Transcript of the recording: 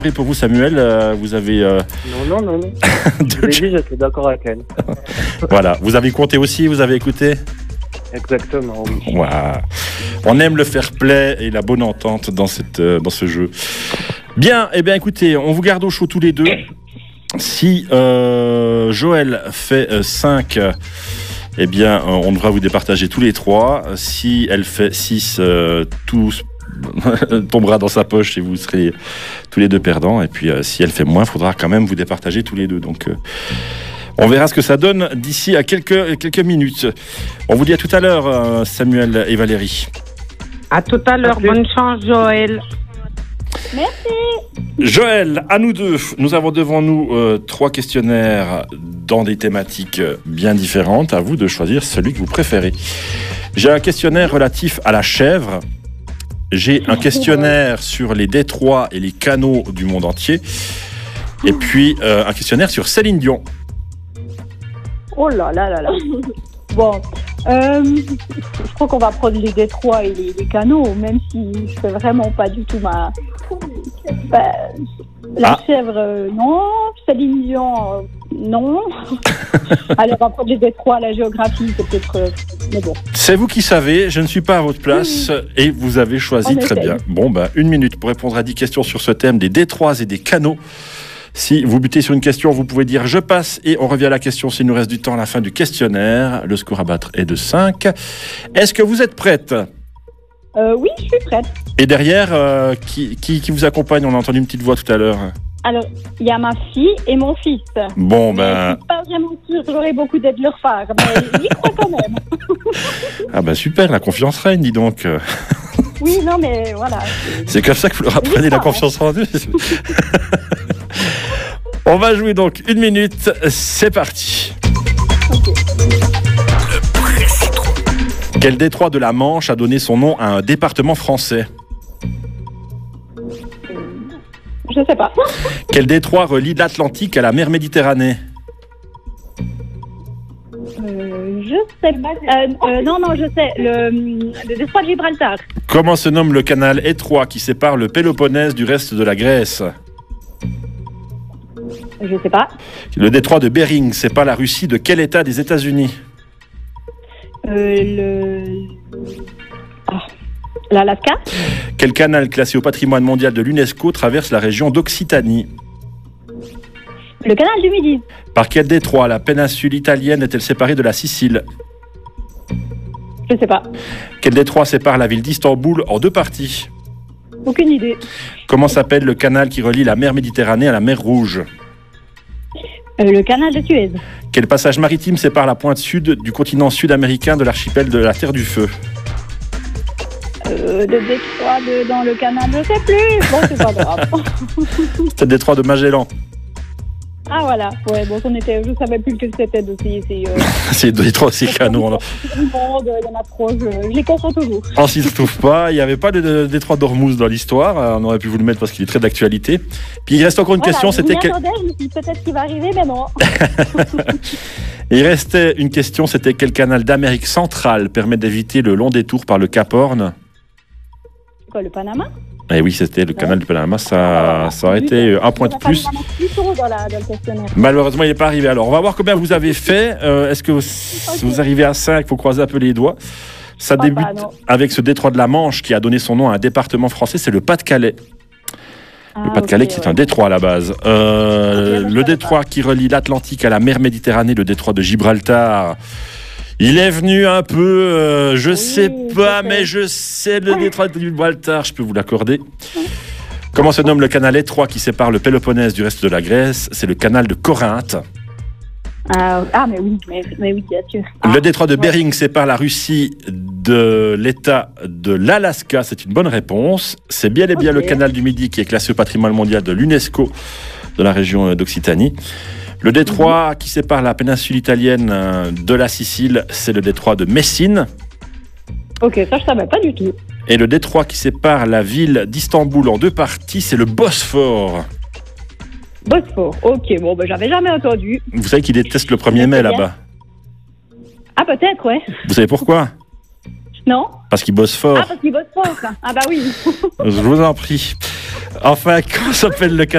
Et pour vous, Samuel, vous avez... Non. Au début, j'étais d'accord avec elle. Voilà, vous avez compté aussi, vous avez écouté? Exactement, oui. Wow. On aime le fair play et la bonne entente dans ce jeu. Bien, eh bien écoutez, on vous garde au chaud tous les deux. Si Joël fait 5, eh bien on devra vous départager tous les 3. Si elle fait 6, tout tombera dans sa poche et vous serez tous les deux perdants. Et puis si elle fait moins, il faudra quand même vous départager tous les deux. Donc on verra ce que ça donne d'ici à quelques minutes. On vous dit à tout à l'heure, Samuel et Valérie. À tout à l'heure. Bonne chance, Joël. Merci. Joël, à nous deux, nous avons devant nous 3 questionnaires dans des thématiques bien différentes. À vous de choisir celui que vous préférez. J'ai un questionnaire relatif à la chèvre. J'ai un questionnaire sur les détroits et les canaux du monde entier. Et puis un questionnaire sur Céline Dion. Oh là là là là. Bon, je crois qu'on va prendre les détroits et les canaux, même si je fais vraiment pas du tout ma... la chèvre, non. Céline Dion, non. Allez, on va prendre les détroits, la géographie, c'est peut-être... mais bon. C'est vous qui savez, je ne suis pas à votre place et vous avez choisi très bien. Bon, 1 minute pour répondre à 10 questions sur ce thème des détroits et des canaux. Si vous butez sur une question, vous pouvez dire « je passe » et on revient à la question s'il nous reste du temps à la fin du questionnaire. Le score à battre est de 5. Est-ce que vous êtes prête ? Oui, je suis prête. Et derrière, qui vous accompagne ? On a entendu une petite voix tout à l'heure. Alors, il y a ma fille et mon fils. Bon, je ne suis pas vraiment sûre que j'aurai beaucoup d'aide de leur part, mais j'y crois quand même. Ah super, la confiance règne, dis donc. Oui, non, mais voilà. C'est comme ça que vous leur apprenez la confiance en eux. On va jouer donc 1 minute, c'est parti. Okay. Quel détroit de la Manche a donné son nom à un département français ? Je sais pas. Quel détroit relie l'Atlantique à la mer Méditerranée ? Je sais pas. Non, je sais. Le détroit de Gibraltar. Comment se nomme le canal étroit qui sépare le Péloponnèse du reste de la Grèce ? Je sais pas. Le détroit de Bering sépare la Russie de quel État des États-Unis ? L'Alaska. Quel canal classé au patrimoine mondial de l'UNESCO traverse la région d'Occitanie ? Le canal du Midi. Par quel détroit la péninsule italienne est-elle séparée de la Sicile ? Je sais pas. Quel détroit sépare la ville d'Istanbul en 2 parties ? Aucune idée. Comment s'appelle le canal qui relie la mer Méditerranée à la mer Rouge ? Le canal de Suez. Quel passage maritime sépare la pointe sud du continent sud-américain de l'archipel de la Terre du Feu ? Le détroit dans le canal, je sais plus. Bon, c'est pas grave. C'est le détroit de Magellan. Ah voilà, ouais, bon, je savais plus que c'était aussi. C'est le détroit, c'est canon. Il y en a trop, je les confonds toujours. On s'y retrouve pas, il n'y avait pas de détroit d'Ormuz dans l'histoire, on aurait pu vous le mettre parce qu'il est très d'actualité. Puis il reste encore une question, c'était... Je me suis dit peut-être qu'il va arriver, mais non. Il restait une question, c'était quel canal d'Amérique centrale permet d'éviter le long détour par le Cap Horn ? Quoi, le Panama ? Eh oui, c'était le canal du Panama, ça aurait été 1 point de plus. Malheureusement, il n'est pas arrivé. Alors, on va voir combien vous avez fait. Est-ce que vous arrivez à 5 ? Il faut croiser un peu les doigts. Ça débute avec ce détroit de la Manche qui a donné son nom à un département français, c'est le Pas-de-Calais. Le Pas-de-Calais qui est un détroit à la base. Le détroit qui relie l'Atlantique à la mer Méditerranée, le détroit de Gibraltar. Il est venu un peu, je sais pas, mais je sais le détroit de Gibraltar, je peux vous l'accorder. Comment se nomme le canal étroit qui sépare le Péloponnèse du reste de la Grèce ? C'est le canal de Corinthe. Mais oui, bien sûr. Le détroit de Bering sépare la Russie de l'État de l'Alaska, c'est une bonne réponse. C'est bien et bien le canal du Midi qui est classé au patrimoine mondial de l'UNESCO de la région d'Occitanie. Le détroit qui sépare la péninsule italienne de la Sicile, c'est le détroit de Messine. Ok, ça je savais pas du tout. Et le détroit qui sépare la ville d'Istanbul en 2 parties, c'est le Bosphore. Bosphore, ok, bon, j'avais jamais entendu. Vous savez qu'il déteste le 1er mai là-bas. Ah, peut-être, ouais. Vous savez pourquoi ? Non. Parce qu'il bosse fort. Ah, parce qu'il bosse fort. Ah bah oui. Je vous en prie. Enfin, comment s'appelle le